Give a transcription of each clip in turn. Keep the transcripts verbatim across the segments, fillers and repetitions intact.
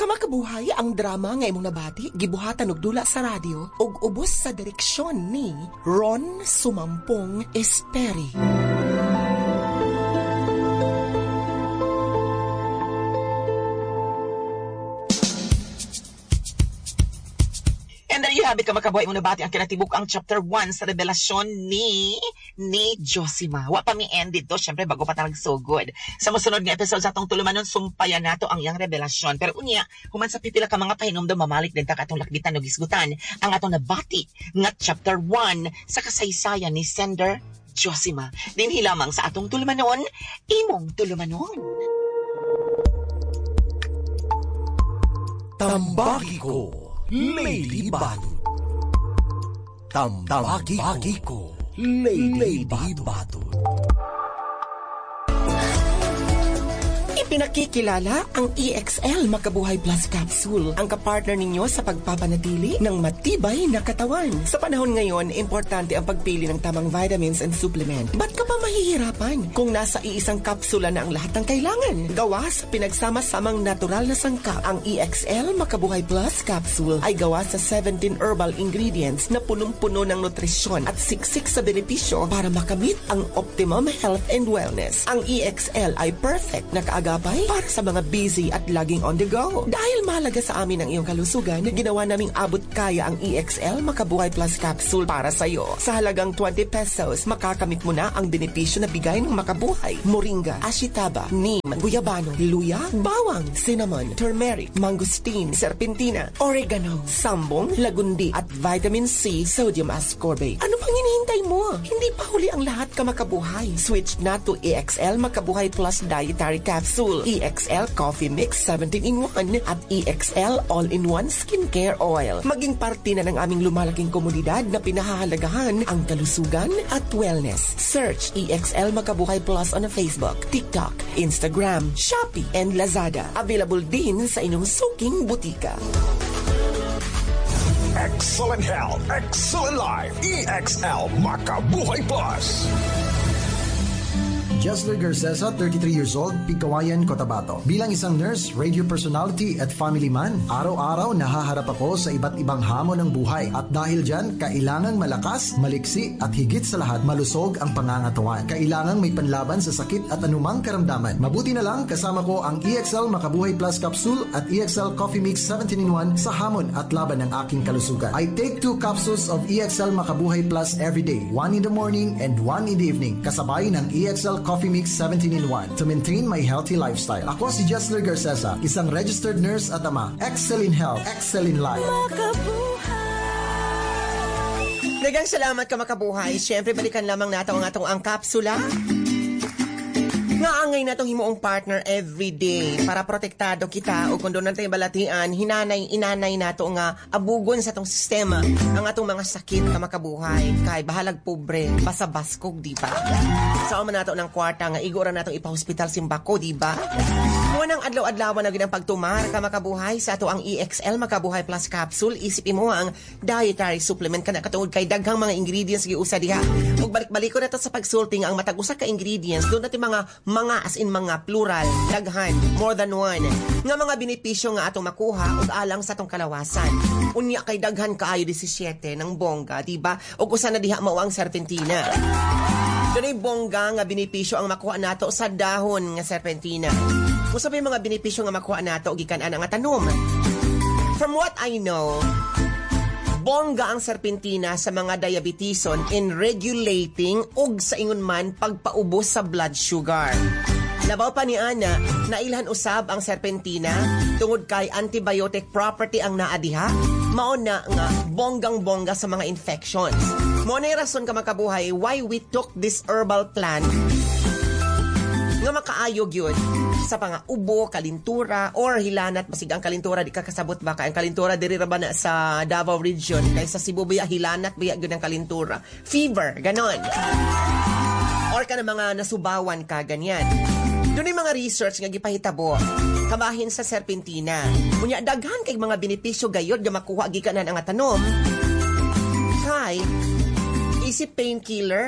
Kamakabuhay ang drama nga imong nabati, gibuhatan og dula sa radyo ug ubos sa direksyon ni Ron Sumampong Esperi. And there you have it, Kamakabuhay mong nabati ang kinatibuk ang chapter one sa revelasyon ni ni Josima. Wa pa mi end dito, syempre bago pa talag so good. Sa musunod nga episode sa atong tulumanon, sumpayan nato ang iyang revelasyon. Pero unya, human sa pipila ka mga pahinumdum, mamalik din ta katong lakbitan o gisgutan ang atong nabati nga chapter one sa kasaysayan ni Sender Josima. Dinhi lamang sa atong tulumanon, imong tulumanon. Tambaki ko, Lady Bato. Tambaki ko, Lady Bato. Pinakikilala ang E X L Makabuhay Plus Capsule, ang kapartner ninyo sa pagpapanatili ng matibay na katawan. Sa panahon ngayon, importante ang pagpili ng tamang vitamins and supplement. Ba't ka pa mahihirapan kung nasa iisang kapsula na ang lahat ng kailangan? Gawa sa pinagsama-samang natural na sangkap, ang E X L Makabuhay Plus Capsule ay gawa sa seventeen herbal ingredients na punong-puno ng nutrisyon at siksik sa benepisyo para makamit ang optimum health and wellness. Ang E X L ay perfect na kaagapay para sa mga busy at laging on the go. Dahil mahalaga sa amin ang iyong kalusugan, ginawa naming abot kaya ang E X L Makabuhay Plus Capsule para sa iyo. Sa halagang twenty pesos, makakamit mo na ang benepisyo na bigay ng Makabuhay: moringa, ashitaba, neem, guyabano, luya, bawang, cinnamon, turmeric, mangosteen, serpentina, oregano, sambong, lagundi, at vitamin C, sodium ascorbate. Ano pang hinihintay mo? Hindi pa huli ang lahat, Kamakabuhay. Switch na to E X L Makabuhay Plus Dietary Capsule, E X L Coffee Mix seventeen in one at E X L All-in-One Skincare Oil. Maging parte na ng aming lumalaking komunidad na pinahahalagahan ang kalusugan at wellness. Search E X L Makabuhay Plus on Facebook, TikTok, Instagram, Shopee, and Lazada. Available din sa inyong suking butika. Excellent health, excellent life. E X L Makabuhay Plus. Jesler Garcesa, thirty-three years old, Pigkawayan, Cotabato. Bilang isang nurse, radio personality at family man, araw-araw nahaharap ako sa iba't ibang hamon ng buhay. At dahil dyan, kailangang malakas, maliksi at higit sa lahat, malusog ang pangangatawan. Kailangang may panlaban sa sakit at anumang karamdaman. Mabuti na lang kasama ko ang E X L Makabuhay Plus Capsule at E X L Coffee Mix seventeen in one sa hamon at laban ng aking kalusugan. I take two capsules of E X L Makabuhay Plus every day, one in the morning and one in the evening, kasabay ng E X L Coffee Mix seventeen in one to maintain my healthy lifestyle. Ako si Jesler Garcesa, isang registered nurse at ama. Excel in health, excel in life. Daghang salamat, Kamakabuhay. Siyempre, balikan lamang nato ang atong ang kapsula. Ngaangay na itong himuong partner everyday para protektado kita o kung doon natin balatian, hinanay, inanay na ito nga abugon sa itong sistema ang atong mga sakit, Kamakabuhay. Kay bahalag pobre, basabaskog, di ba? Sama na ito ng kwarta nga igora na itong ipa-hospital simbako, di ba? Munang adlaw-adlaw na ginang pagtumar, Kamakabuhay, sa ito ang E X L Makabuhay Plus Capsule. Isipin mo ang dietary supplement ka na katuod kay daghang mga ingredients giusa diha. Ug balik-balik ko na ito sa pagsulting ang matag usa ka ingredients doon natin mga mga as in mga plural, daghan, more than one, nga mga benepisyo nga atong makuha ug alang sa atong kalawasan. Unya kay daghan kaayo seventeen ng bongga, diba? Ug usa na diha mao ang serpentina. Dunay bongga nga benepisyo ang makuha nato sa dahon nga serpentina. Usa may mga benepisyo nga makuha nato gikan-an ang tanom. From what I know, bongga ang serpentina sa mga diabetison in regulating ug sa ingon man pagpaubos sa blood sugar. Labaw pa ni Ana, nailhan usab ang serpentina tungod kay antibiotic property ang naa diha. Mao na nga bonggang-bongga sa mga infections. Mao na rason, Kamakabuhay, why we took this herbal plant nga makaayog yun sa panga ubo, kalintura, or hilanat. Masig ang kalintura, di ka kasabot ba? Kaya ang kalintura, diri ba na sa Davao region. Kaya sa Cebu, biya, hilanat, biya, yun ang kalintura. Fever, ganon. Or ka na mga nasubawan ka, ganyan. Doon yung mga research nga gipahitabo, kabahin sa serpentina. Kunya, daghan kay mga benepisyo gayod nga makuha gikanan ang tanom. Kay, isip painkiller,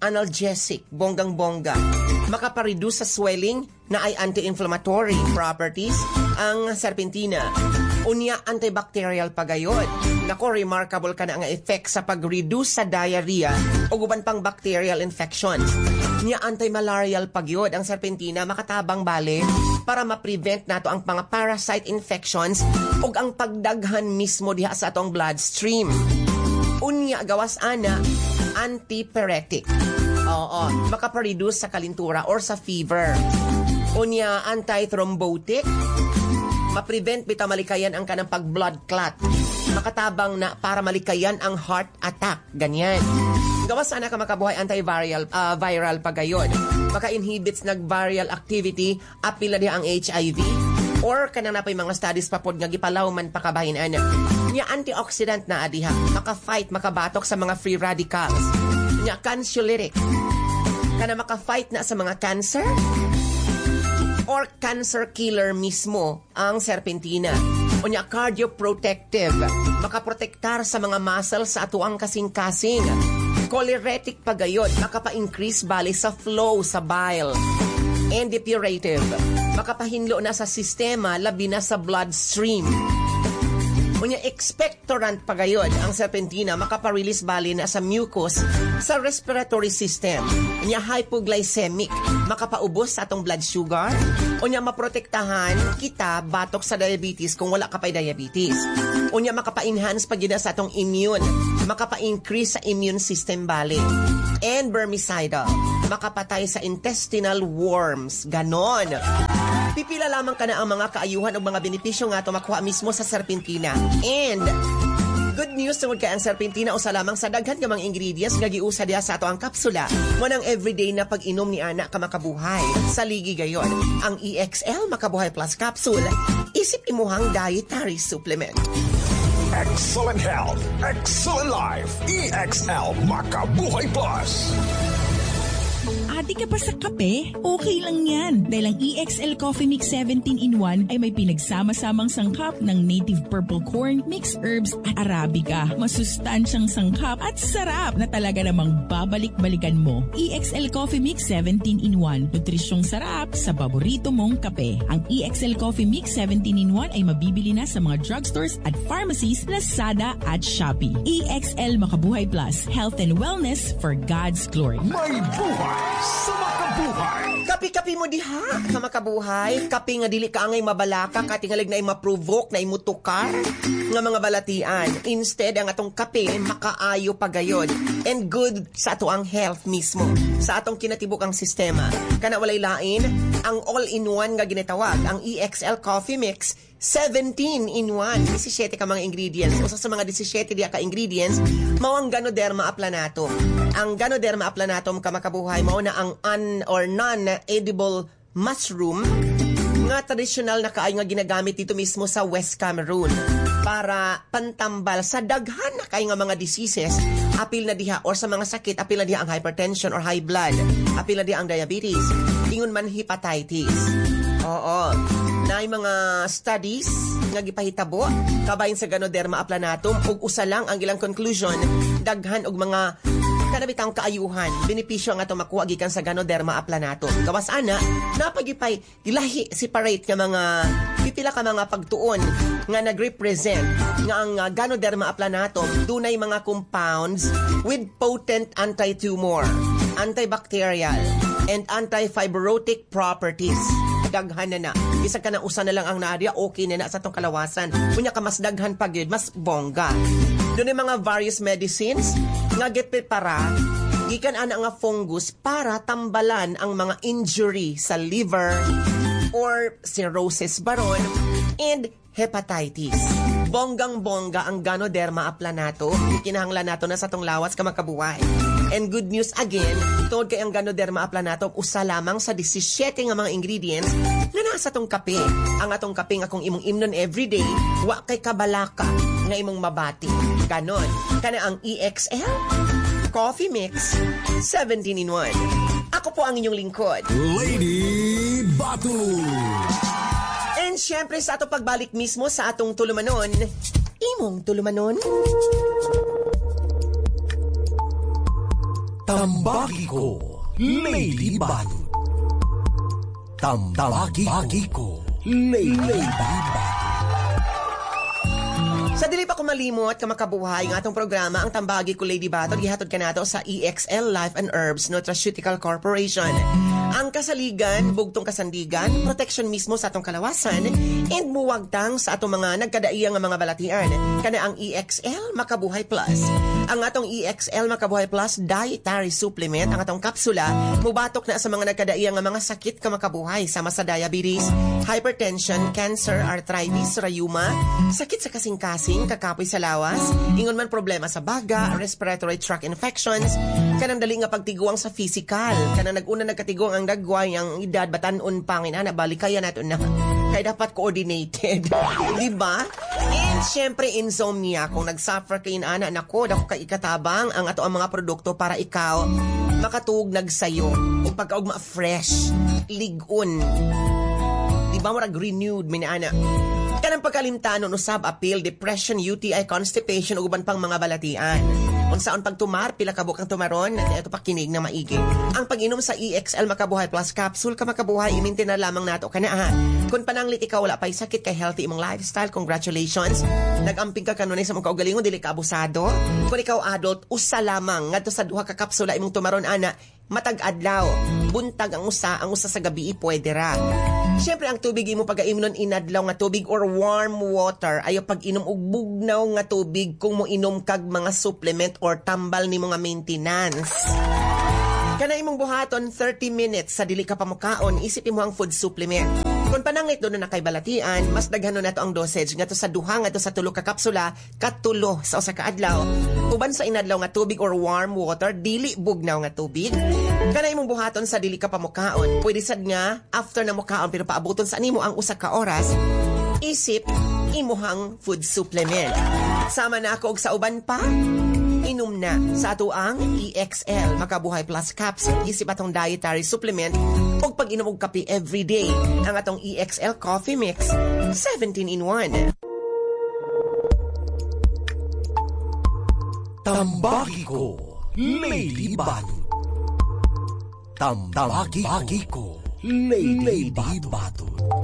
analgesic, bonggang-bongga. Makapareduce sa swelling na ay anti-inflammatory properties ang serpentina. Unya, antibacterial pagayod. Nako, remarkable ka na ang effect sa pag-reduce sa diarrhea o guban pang bacterial infections. Nya, anti-malarial pagyod ang serpentina, makatabang bale para ma-prevent nato ang mga parasite infections o ang pagdaghan mismo diha sa atong bloodstream. Unya, gawas ana, antipyretic. Oo, makapareduce sa kalintura or sa fever. Unya, anti-thrombotic. Ma-prevent bita malikayan ang kanang pag-blood clot. Makatabang na para malikayan ang heart attack. Ganyan. Gawas sana ka makabuhay antiviral uh, viral pagayod. Maka-inhibits nag-viral activity, apila niya ang H I V, or kanang napay mga studies pa pod nga gipalaw man pakabahin ana. Nya antioxidant na adiha, maka-fight, makabatok sa mga free radicals. Nya cancer-lytic. Kana maka-fight na sa mga cancer or cancer killer mismo ang serpentina. O niya, cardioprotective. Makaprotektar sa mga muscles sa atuang kasing-kasing. Choleretic pagayod. Makapa-increase bali sa flow sa bile. And depurative. Makapahinlo na sa sistema, labi na sa bloodstream. O niya, expectorant pagayod ang serpentina, makaparelease bali na sa mucus sa respiratory system. O niya, hypoglycemic, makapaubos sa atong blood sugar. O niya, maprotektahan kita batok sa diabetes kung wala ka pa'y diabetes. O niya, makapa-enhance pag yun sa atong immune, makapa-increase sa immune system bali. And vermicidal, makapatay sa intestinal worms. Ganon. Pipila lamang ka na ang mga kaayuhan o mga benepisyo nga ito makuha mismo sa serpentina. And good news tungod kay ang serpentina usa lamang sa daghan nga mga ingredients nga giusa diha sa ato ang kapsula. Mo nang everyday na pag-inom ni ana ka makabuhay. Sa ligi gayon, ang E X L Makabuhay Plus Capsule, isip imuhang dietary supplement. Excellent health, excellent life. E X L Makabuhay Plus. Adi ka pa sa kape? Okay lang yan. Dahil ang E X L Coffee Mix seventeen in one ay may pinagsama-samang sangkap ng native purple corn, mixed herbs at Arabica. Masustansyang sangkap at sarap na talaga namang babalik-balikan mo. E X L Coffee Mix seventeen in one. Nutrisyong sarap sa paborito mong kape. Ang E X L Coffee Mix seventeen in one ay mabibili na sa mga drugstores at pharmacies, Lazada at Shopee. E X L Makabuhay Plus. Health and wellness for God's glory. May buhay sa makabuhay. Kapi-kapi mo diha sa makabuhay. Kapi nga dili ka angay mabalaka, katingalig na imaprovoke, na imutukar nga mga balatian. Instead, ang atong kape makaayo pagayod and good sa ato ang health mismo. Sa atong kinatibuk ang sistema. Kana walay lain, ang all-in-one nga ginatawag, ang E X L Coffee Mix seventeen in one. seventeen ka mga ingredients. Usa sa mga seventeen diya ka ingredients, mao ang Ganoderma applanatum. Ang Ganoderma applanatum ka makabuhay, mao na ang un or non-edible mushroom nga traditional na kaay nga ginagamit dito mismo sa West Cameroon para pantambal sa daghan na kaay nga mga diseases, apil na diha or sa mga sakit, apil na diha ang hypertension or high blood, apil na diha ang diabetes, ingon man hepatitis. Oo. Naay mga studies nga gipahitabo kabayin sa Ganoderma applanatum ug usa lang ang ilang conclusion, daghan og mga kanabitang kaayuhan, benepisyo nga ato makuha gikan sa Ganoderma applanatum. Gawas ana, napagipay ilahi separate nga mga pipila ka mga pagtuon nga nagrepresent nga ang uh, Ganoderma applanatum dunay mga compounds with potent anti-tumor, antibacterial, and anti-fibrotic properties. Daghan na na. Isa ka na usa na lang ang naadya, okay na na sa itong kalawasan. Kunya ka mas daghan pag yun, mas bongga. Doon yung mga various medicines nga gitprepara, gikan ana nga fungus para tambalan ang mga injury sa liver or cirrhosis baron and hepatitis. Bonggang-bongga ang Ganoderma applanatum. Kinahanglan nato na sa tong lawas ka makabuhay. And good news again, tungod kay ang Ganoderma applanatum, usa lamang sa seventeen nga mga ingredients na nasa tong kape. Ang atong kape nga kung imong imnon everyday, wa kay kabalaka nga imong mabati. Ganon. Kana ang E X L Coffee Mix seventeen in one. Ako po ang inyong lingkod, Lady Batu. And syempre sa atong pagbalik mismo sa atong tulumanon, imong tulumanon. Tambaki ko, Lady Batu. Tambaki ko, Lady Batu. Sa dili pa kumalimot ka makabuhay ng atong programa ang Tambagi ko Lady Bato gihatod ka nato sa E X L Life and Herbs Nutraceutical Corporation. Ang kasaligan, bugtong kasandigan, protection mismo sa atong kalawasan, and muwagtang sa atong mga nagkadaiyang mga balatian. Kana ang E X L Makabuhay Plus. Ang atong E X L Makabuhay Plus Dietary Supplement, ang atong kapsula, mubatok na sa mga nagkadaiyang mga sakit ka makabuhay sama sa diabetes, hypertension, cancer, arthritis, rheuma, sakit sa kasing-kasing, kakapoy sa lawas, ingon man problema sa baga, respiratory tract infections, kanang dali nga pagtiguang sa physical, kanang nag-una nagkatiguang ang dagway ang edad batanon pangin ana balik kaya nato na kaya dapat coordinated. Di ba? And syempre insomnia, kung nagsuffer kay ana nako dako kay ikatabang ang ato ang mga produkto para ikaw makatuog nagsayo ug pagkaugma fresh ligon. Di ba murag renewed minana. Kanang pagkalimtanon usab appeal, depression, U T I, constipation ug uban pang mga balatian. Unsaon pagtumar pila ka bukang tumaron at ito pakinig na maigi. Ang pag-inom sa E X L Makabuhay Plus Capsule ka makabuhay imintin na lamang nato kanaa. Kung pananglit ikaw wala pay sakit kay healthy imong lifestyle, congratulations. Nagamping ka kanunay sa mong kaugalingon dili ka abusado. Kung ikaw adult usa lamang ngadto sa duha ka kapsula imong tumaron ana matag adlaw. Buntag ang usa, ang usa sa gabi pwede ra. Siyempre ang tubig imo pag-inom inadlaw nga tubig or warm water ayo pag-inom og bugnaw nga tubig kung mo inom kag mga supplement or tambal nimo nga maintenance. Kana imong buhaton thirty minutes sa dili ka pamukaon isip imo ang food supplement. Kung pananglit doon na kay balatian, mas daghanon nato ang dosage ngadto sa duha ngadto sa tulo ka kapsula katulo sa usa ka adlaw. Uban sa inadlaw nga tubig or warm water dili bugnaw nga tubig. Kana imong buhaton sa dili ka pamukaon, pwede sad nga after na mukaon pero paabuton sa nimo ang usa ka oras. Isip imuhang food supplement. Sama na ako og sa uban pa. Inom na sa ato ang E X L Makabuhay Plus Capsule, isip atong dietary supplement o pag-inom og kape everyday. Ang atong E X L Coffee Mix seventeen in one. Tambaki ko, Lady Batu. Tambaki ko, Lady Batu.